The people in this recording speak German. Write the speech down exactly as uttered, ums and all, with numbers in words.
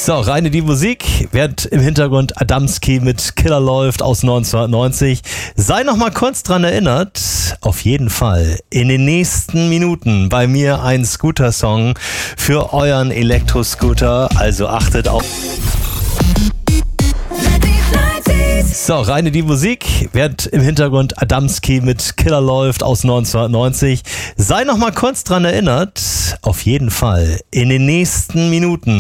So, reine die Musik, während im Hintergrund Adamski mit Killer läuft aus neunzehnhundertneunzig. Sei noch mal kurz dran erinnert, auf jeden Fall in den nächsten Minuten bei mir ein Scooter-Song für euren Elektroscooter, also achtet auf... So, reine die Musik, während im Hintergrund Adamski mit Killer läuft aus neunzehnhundertneunzig. Sei noch mal kurz dran erinnert, auf jeden Fall in den nächsten Minuten.